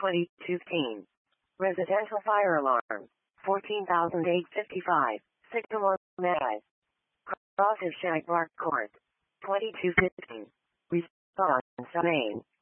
2215. Residential fire alarm. 14,855. Sycamore Meadows. Crosses Shag Park Court. 2215. Response Maine.